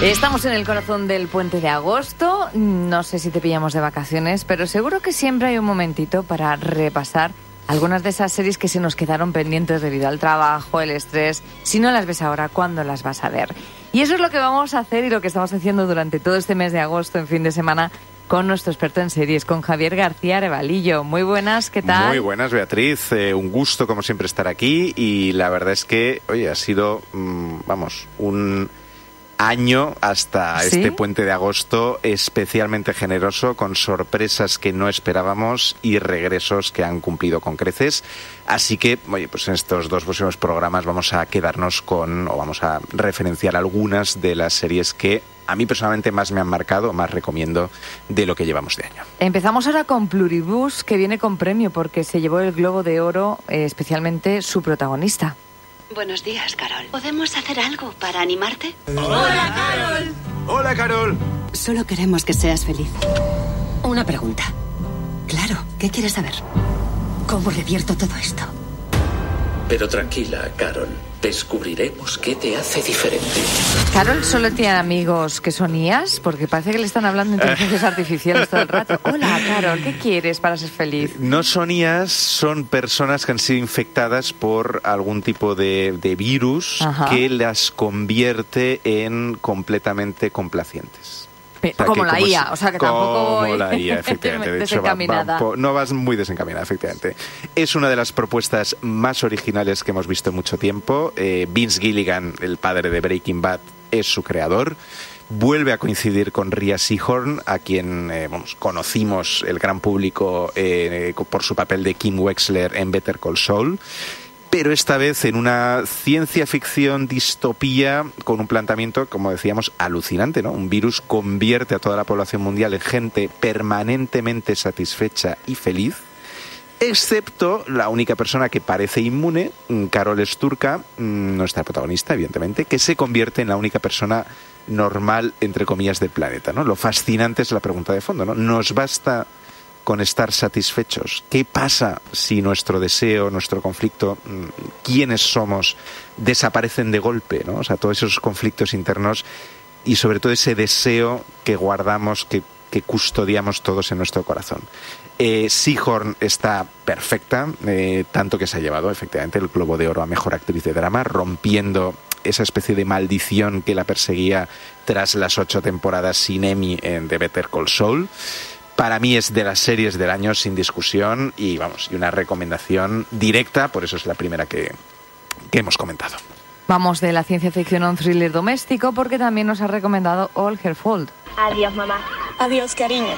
Estamos en el corazón del puente de agosto. No sé si te pillamos de vacaciones, pero seguro que siempre hay un momentito para repasar algunas de esas series que se nos quedaron pendientes debido al trabajo, el estrés. Si no las ves ahora, ¿cuándo las vas a ver? Y eso es lo que vamos a hacer y lo que estamos haciendo durante todo este mes de agosto, en fin de semana, con nuestro experto en series, con Javier García Arevalillo. Muy buenas, ¿qué tal? Muy buenas, Beatriz. Un gusto, como siempre, estar aquí. Y la verdad es que, oye, ha sido, un año hasta ¿Sí? este puente de agosto especialmente generoso, con sorpresas que no esperábamos y regresos que han cumplido con creces. Así que, oye, pues en estos dos próximos programas vamos a quedarnos vamos a referenciar algunas de las series que a mí personalmente más me han marcado, más recomiendo de lo que llevamos de año. Empezamos ahora con Pluribus, que viene con premio porque se llevó el Globo de Oro, especialmente su protagonista. Buenos días, Carol. ¿Podemos hacer algo para animarte? ¡Hola, Carol! ¡Hola, Carol! Solo queremos que seas feliz. Una pregunta. Claro, ¿qué quieres saber? ¿Cómo revierto todo esto? Pero tranquila, Carol. Descubriremos qué te hace diferente. Carol solo tiene amigos que son IAs, porque parece que le están hablando de inteligencias artificiales todo el rato. Hola, Carol, ¿qué quieres para ser feliz? No son IAs, son personas que han sido infectadas por algún tipo de virus. Ajá. Que las convierte en completamente complacientes. O sea, como la IA, o sea que tampoco como la IA, efectivamente. De hecho, no vas muy desencaminada, efectivamente. Es una de las propuestas más originales que hemos visto en mucho tiempo. Vince Gilligan, el padre de Breaking Bad, es su creador. Vuelve a coincidir con Rhea Seehorn, a quien conocimos el gran público por su papel de Kim Wexler en Better Call Saul. Pero esta vez en una ciencia ficción distopía con un planteamiento, como decíamos, alucinante, ¿no? Un virus convierte a toda la población mundial en gente permanentemente satisfecha y feliz, excepto la única persona que parece inmune, Carol Sturka, nuestra protagonista, evidentemente, que se convierte en la única persona normal, entre comillas, del planeta, ¿no? Lo fascinante es la pregunta de fondo, ¿no? ¿Nos basta con estar satisfechos? ¿Qué pasa si nuestro deseo, nuestro conflicto, quiénes somos, desaparecen de golpe, ¿no? O sea, todos esos conflictos internos y sobre todo ese deseo que guardamos, que custodiamos todos en nuestro corazón. Seehorn está perfecta, tanto que se ha llevado efectivamente el Globo de Oro a Mejor Actriz de Drama, rompiendo esa especie de maldición que la perseguía tras las 8 temporadas sin Emmy de Better Call Saul. Para mí es de las series del año sin discusión y una recomendación directa, por eso es la primera que hemos comentado. Vamos de la ciencia ficción a un thriller doméstico porque también nos ha recomendado All Her Fault. Adiós, mamá. Adiós, cariño.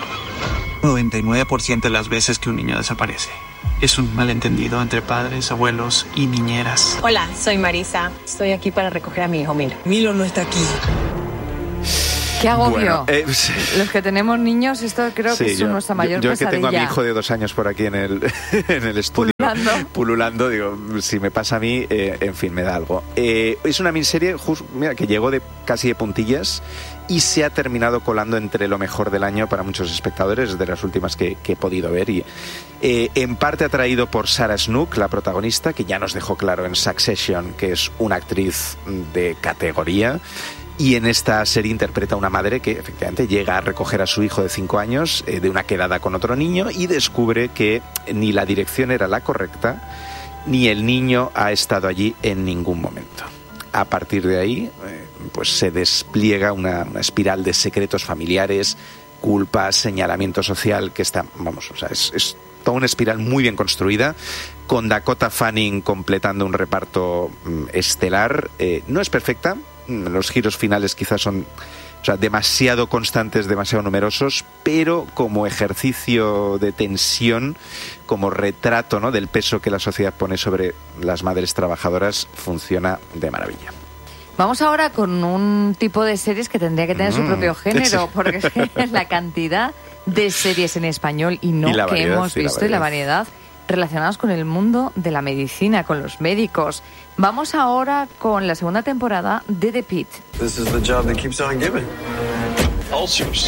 99% de las veces que un niño desaparece es un malentendido entre padres, abuelos y niñeras. Hola, soy Marisa. Estoy aquí para recoger a mi hijo Milo. Milo no está aquí. ¡Qué agobio! Los que tenemos niños, esto creo que es nuestra mayor pesadilla. Yo que tengo a mi hijo de 2 años por aquí en el estudio, pululando, digo, si me pasa a mí, en fin, me da algo. Es una miniserie que llegó casi de puntillas y se ha terminado colando entre lo mejor del año para muchos espectadores, de las últimas que he podido ver. Y en parte atraído por Sarah Snook, la protagonista, que ya nos dejó claro en Succession que es una actriz de categoría. Y en esta serie interpreta a una madre que efectivamente llega a recoger a su hijo de 5 años de una quedada con otro niño y descubre que ni la dirección era la correcta ni el niño ha estado allí en ningún momento. A partir de ahí pues se despliega una espiral de secretos familiares, culpa, señalamiento social que está, es toda una espiral muy bien construida, con Dakota Fanning completando un reparto estelar. No es perfecta. Los giros finales quizás son demasiado constantes, demasiado numerosos, pero como ejercicio de tensión, como retrato, ¿no?, del peso que la sociedad pone sobre las madres trabajadoras, funciona de maravilla. Vamos ahora con un tipo de series que tendría que tener su propio género, porque es la cantidad de series en español y que hemos visto y la variedad relacionadas con el mundo de la medicina, con los médicos. Vamos ahora con la segunda temporada de The Pitt. This is the job that keeps on giving. Ulcers.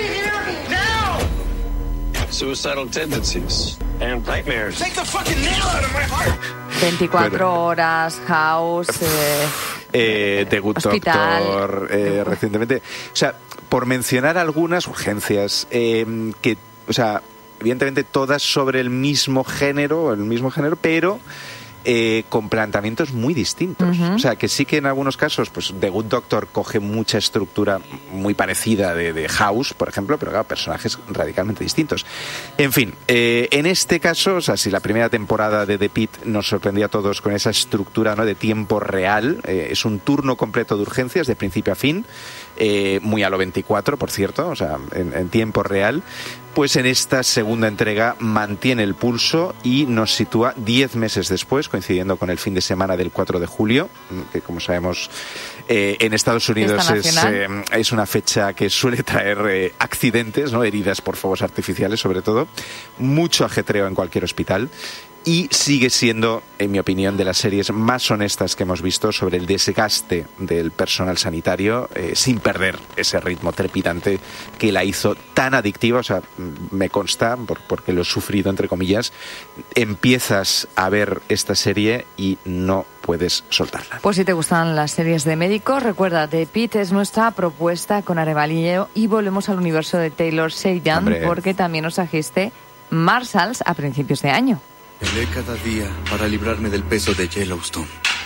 Suicidal tendencies. And nightmares. Take the fucking nail out of my heart. 24 horas, House, The Good Hospital. Doctor, recientemente. O sea, por mencionar algunas urgencias, que, o sea, evidentemente todas sobre el mismo género, pero con planteamientos muy distintos. O sea, que sí que en algunos casos, pues The Good Doctor coge mucha estructura muy parecida de House, por ejemplo, pero claro, personajes radicalmente distintos. En fin, en este caso, o sea, si la primera temporada de The Pitt nos sorprendía a todos con esa estructura, ¿no?, de tiempo real, es un turno completo de urgencias de principio a fin, muy a lo 24, por cierto, o sea, en tiempo real. Pues en esta segunda entrega mantiene el pulso y nos sitúa 10 meses después, coincidiendo con el fin de semana del 4 de julio, que como sabemos en Estados Unidos es una fecha que suele traer accidentes, ¿no?, heridas por fuegos artificiales sobre todo, mucho ajetreo en cualquier hospital. Y sigue siendo, en mi opinión, de las series más honestas que hemos visto sobre el desgaste del personal sanitario, sin perder ese ritmo trepidante que la hizo tan adictiva. O sea, me consta, porque lo he sufrido, entre comillas, empiezas a ver esta serie y no puedes soltarla. Pues si te gustan las series de médicos, recuerda, The Pitt es nuestra propuesta con Arevalillo y volvemos al universo de Taylor Sheridan, porque también nos trajiste Marshalls a principios de año. Peleé cada día para librarme del peso de Yellowstone.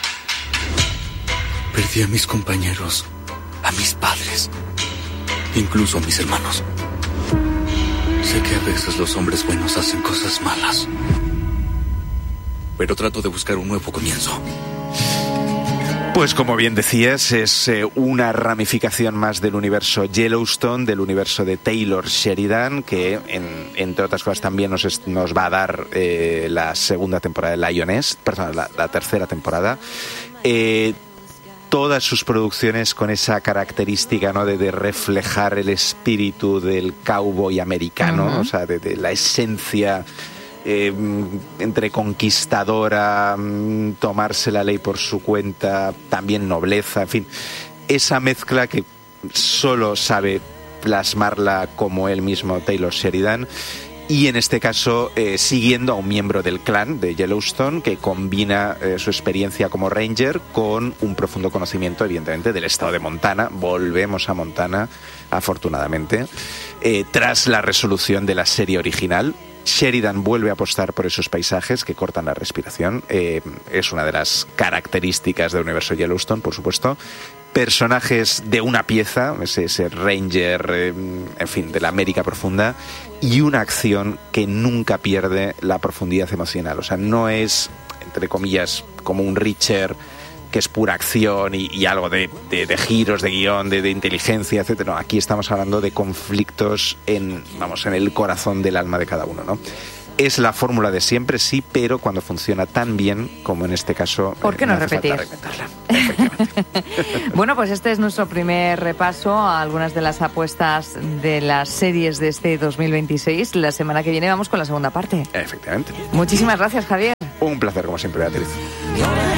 Perdí a mis compañeros, a mis padres, incluso a mis hermanos. Sé que a veces los hombres buenos hacen cosas malas, pero trato de buscar un nuevo comienzo. Pues como bien decías, es una ramificación más del universo Yellowstone, del universo de Taylor Sheridan, que entre otras cosas también nos va a dar la segunda temporada de Lioness, perdón, la tercera temporada. Todas sus producciones con esa característica, ¿no?, de reflejar el espíritu del cowboy americano, o sea, de la esencia entre conquistadora, tomarse la ley por su cuenta, también nobleza, en fin, esa mezcla que solo sabe plasmarla como él mismo Taylor Sheridan, y en este caso siguiendo a un miembro del clan de Yellowstone que combina su experiencia como ranger con un profundo conocimiento, evidentemente, del estado de Montana. Volvemos a Montana, afortunadamente, tras la resolución de la serie original. Sheridan vuelve a apostar por esos paisajes que cortan la respiración. Es una de las características del universo Yellowstone, por supuesto. Personajes de una pieza, ese ranger, en fin, de la América profunda, y una acción que nunca pierde la profundidad emocional. O sea, no es, entre comillas, como un Reacher, que es pura acción y algo de giros de guión, de inteligencia, etcétera. No, aquí estamos hablando de conflictos en el corazón del alma de cada uno, ¿no? Es la fórmula de siempre, sí, pero cuando funciona tan bien como en este caso, ¿por qué no repetir? Bueno, pues este es nuestro primer repaso a algunas de las apuestas de las series de este 2026. La semana que viene vamos con la segunda parte. Efectivamente. Muchísimas gracias, Javier. Un placer, como siempre, Beatriz.